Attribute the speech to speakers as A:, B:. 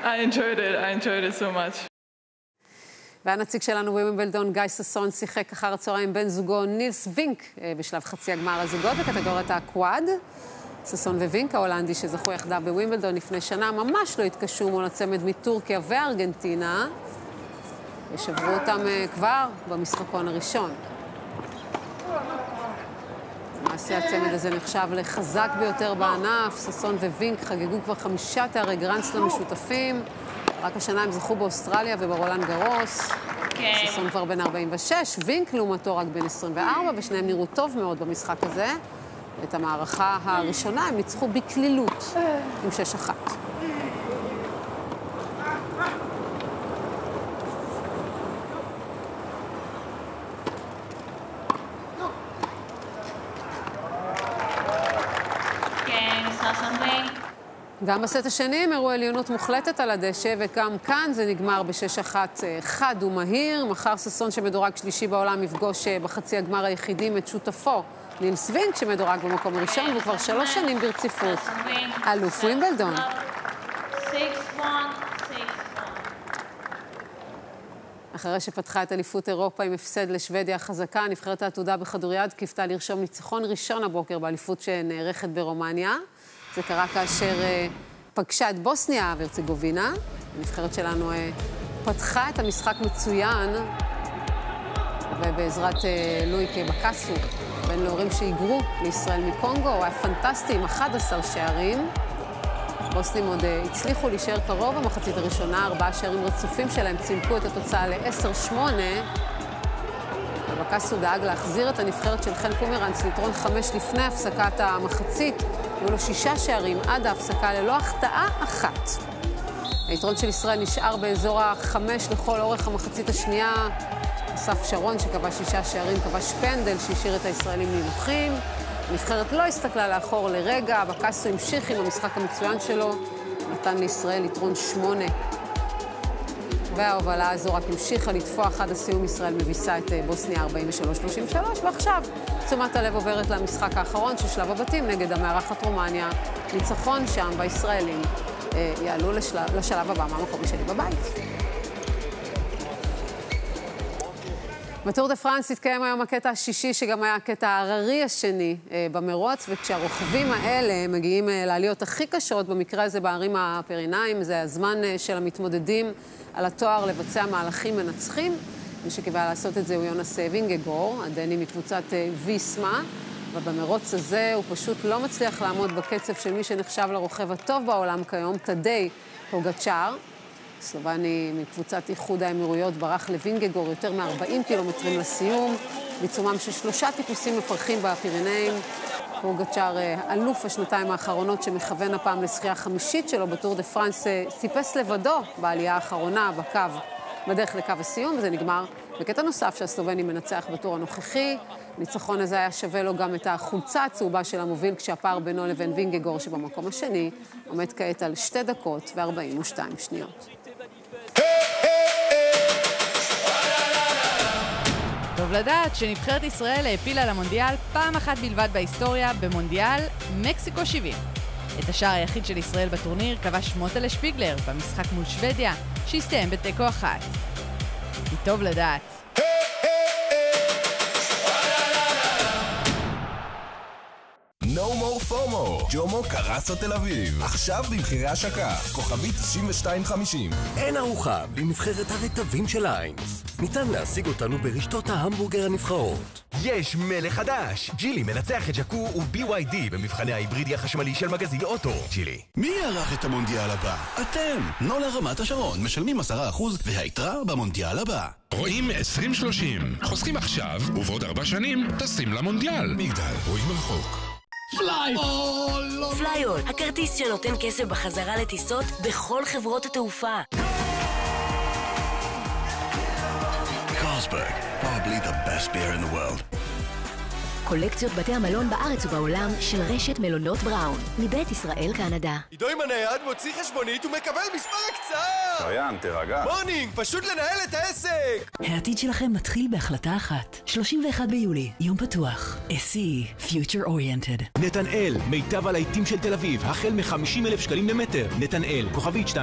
A: I enjoyed it so much.
B: והנציג שלנו בווימבלדון, גיא ששון, שיחק אחר הצהריים בן זוגו נילס וינק בשלב חצי הגמר הזוגות בקטגוריית הקוואד. ששון ווינק, ההולנדי שזכו יחדיו בווימבלדון לפני שנה, ממש לא התקשו מול הצמד מטורקיה וארגנטינה, ושברו אותם כבר במשחקון הראשון. למעשה הצמד הזה נחשב לחזק ביותר בענף. ששון ווינק חגגו כבר 5 תארי גרנדסלאם משותפים. רק השנה הם זכו באוסטרליה וברולנד גרוס. ששון כבר בן 46, וינק לעומתו רק בן 24, ושניהם נראו טוב מאוד במשחק הזה. את המערכה הראשונה הם ניצחו בקלילות עם 6-1. גם בסט השני הם הראו עליונות מוחלטת על הדשא, וגם כאן זה נגמר ב6-1 חד ומהיר. מחר ששון שמדורג שלישי בעולם יפגוש בחצי הגמר היחידים את שותפו נילס וינק שמדורג במקום הראשון, והוא כבר 3 שנים ברציפות אלוף ווימבלדון. אחרי שפתחה את אליפות אירופה עם הפסד לשוודיה החזקה, נבחרת העתודה בכדוריד קיוותה לרשום ניצחון ראשון הבוקר באליפות שנערכת ברומניה. זה קרה כאשר פגשה את בוסניה והרצגובינה. הנבחרת שלנו פתחה את המשחק מצוין, ובעזרת לואי בקאסו, בין להורים שהיגרו לישראל מקונגו, הוא היה פנטסטי עם 11 שערים. בוסנים עוד הצליחו להישאר קרוב במחצית הראשונה, 4 שערים רצופים שלהם צילקו את התוצאה ל10-8. ובקאסו דאג להחזיר את הנבחרת של חן פומרנץ ליתרון 5 לפני הפסקת המחצית. היו לו 6 שערים עד ההפסקה ללא החטאה אחת. היתרון של ישראל נשאר באזור ה5 לכל אורך המחצית השנייה. אסף שרון שכבש 6 שערים, כבש פנדל שהשאיר את הישראלים נינוחים. הנבחרת לא הסתכלה לאחור לרגע, בקאסו המשיך עם המשחק המצוין שלו, נתן לישראל יתרון 8. וההובלה הזו רק המשיכה לתפוח עד הסיום. ישראל מביסה את בוסניה 43-33, ועכשיו תשומת הלב עוברת למשחק האחרון של שלב הבתים נגד המארחת רומניה. ניצחון שם והישראלים יעלו לשלב הבא מהמקום השני בבית. בטור דה פרנס התקיים היום הקטע השישי, שגם היה הקטע העררי השני במרוץ, וכשהרוכבים האלה מגיעים לעליות הכי קשות, במקרה הזה בערים הפירנאים, זה הזמן של המתמודדים על התואר לבצע מהלכים מנצחים. מי שקיבל לעשות את זה הוא יונס וינגגור, הדני מקבוצת ויסמה, ובמרוץ הזה הוא פשוט לא מצליח לעמוד בקצב של מי שנחשב לרוכב הטוב בעולם כיום, תדי פוגצ'אר. סלובני מקבוצת איחוד האמירויות ברח לווינגגור יותר מ-40 קילומטרים לסיום, בעיצומם של 3 טיפוסים מפרכים בפירנאים. פוגצ'אר, אלוף השנתיים האחרונות שמכוון הפעם לשחייה חמישית שלו בטור דה פרנס, טיפס לבדו בעלייה האחרונה בדרך לקו הסיום, וזה נגמר בקטע נוסף שהסלובני מנצח בטור הנוכחי. ניצחון הזה היה שווה לו גם את החולצה הצהובה של המוביל, כשהפער בינו לבין וינגגור שבמקום השני עומד כעת על 2 דקות ו-42 שניות.
C: טוב לדעת שנבחרת ישראל העפילה למונדיאל פעם אחת בלבד בהיסטוריה, במונדיאל מקסיקו 70. את השער היחיד של ישראל בטורניר כבש מוטלה שפיגלר במשחק מול שוודיה, שהסתיים בתיקו 1. טוב לדעת.
D: No more FOMO, ג'ומו קרסו תל אביב. עכשיו במחירי השקה, כוכבי 9250.
E: אין ארוחה בלי נבחרת הרטבים של איינס. ניתן להשיג אותנו ברשתות ההמבורגר הנבחרות.
D: יש מלך חדש. ג'ילי מנצח את ג'קו ו-BYD במבחני ההיברידי החשמלי של מגזין אוטו. ג'ילי.
F: מי יערך את המונדיאל הבא? אתם. נולה רמת השרון. משלמים 10% והיתרה במונדיאל הבא.
G: רואים 2030. חוסכים עכשיו, ובעוד 4 שנים טסים למונדיאל. מגדל, רואים מרחוק.
H: פליול, הכרטיס שנותן כסף בחזרה לטיסות בכל חברות התעופה.
F: Carlsberg, probably the best beer in the world.
I: קולקציות בתי המלון בארץ ובעולם של רשת מלונות בראון, מבית ישראל קנדה.
J: עידו עם הנייד מוציא חשבונית ומקבל מספר הקצאה!
K: שריין, תירגע.
J: מורנינג, פשוט לנהל את העסק!
I: העתיד שלכם מתחיל בהחלטה אחת. 31 ביולי, יום פתוח. SE, Future Oriented.
L: נתנאל, מיטב הלהיטים של תל אביב, החל מ-50,000 שקלים למטר. נתנאל, כוכבית 2.